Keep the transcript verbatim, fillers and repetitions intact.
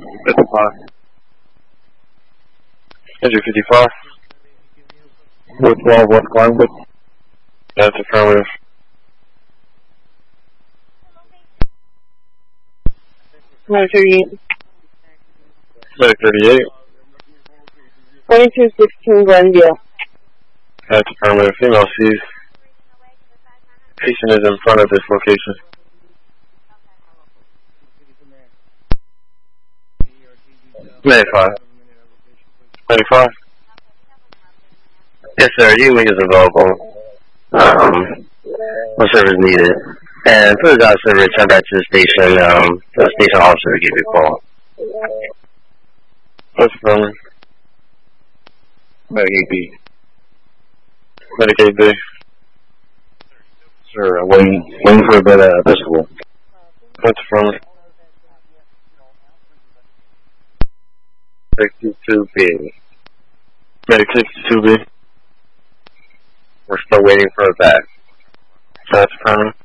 fifty-five. Injury fifty-five. With twelve, what climate? That's affirmative. Medic thirty-eight. Medic thirty-eight. twenty-two sixteen Glendale. That's affirmative. Female sees. Patient is in front of this location. ninety-five. ninety-five. Yes, sir. U-Wing is available. Um, what service needed. And for the dot server, return back to the station. Um, the station officer will give you a call. That's affirmative. Medic A B. Medic A B. Sir, uh, waiting, waiting for a bit of uh, Episcopal. That's affirmative. sixty-two B. Medic sixty-two B. We're still waiting for a back. That's affirmative.